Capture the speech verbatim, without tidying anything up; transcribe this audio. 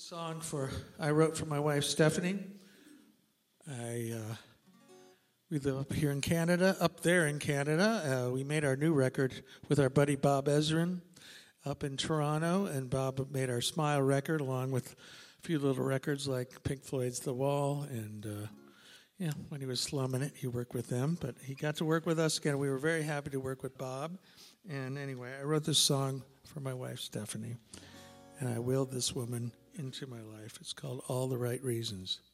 Song for I wrote for my wife Stephanie. I uh, we live up here in Canada, up there in Canada. Uh, we made our new record with our buddy Bob Ezrin up in Toronto, and Bob made our Smile record along with a few little records like Pink Floyd's The Wall, and uh, yeah, when he was slumming it, he worked with them. But he got to work with us again. We were very happy to work with Bob. And anyway, I wrote this song for my wife Stephanie, and I willed this woman into my life. It's called All the Right Reasons.